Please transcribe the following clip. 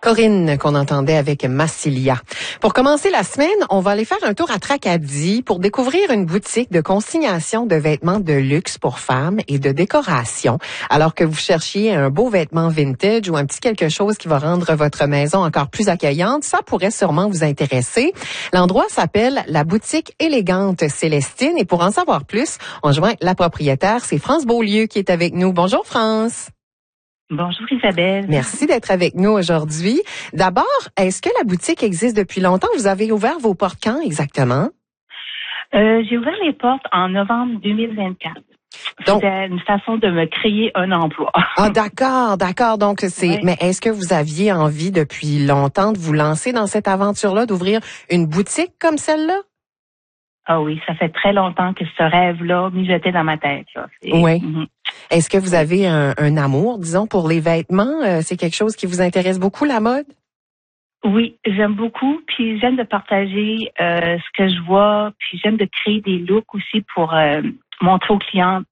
Corinne qu'on entendait avec Massilia. Pour commencer la semaine, on va aller faire un tour à Tracadie pour découvrir une boutique de consignation de vêtements de luxe pour femmes et de décoration. Alors que vous cherchiez un beau vêtement vintage ou un petit quelque chose qui va rendre votre maison encore plus accueillante, ça pourrait sûrement vous intéresser. L'endroit s'appelle la boutique élégante Célestine et pour en savoir plus, on joint la propriétaire, c'est France Beaulieu qui est avec nous. Bonjour France. Bonjour Isabelle. Merci d'être avec nous aujourd'hui. D'abord, est-ce que la boutique existe depuis longtemps? Vous avez ouvert vos portes quand exactement? J'ai ouvert les portes en novembre 2024. Donc, c'était une façon de me créer un emploi. Ah, d'accord. Donc, Oui. Mais est-ce que vous aviez envie depuis longtemps de vous lancer dans cette aventure-là, d'ouvrir une boutique comme celle-là? Ah oui, ça fait très longtemps que ce rêve-là mijotait dans ma tête. Là. Oui. Est-ce que vous avez un amour, disons, pour les vêtements? C'est quelque chose qui vous intéresse beaucoup, la mode? Oui, j'aime beaucoup. Puis j'aime de partager ce que je vois. Puis j'aime de créer des looks aussi pour montrer aux clients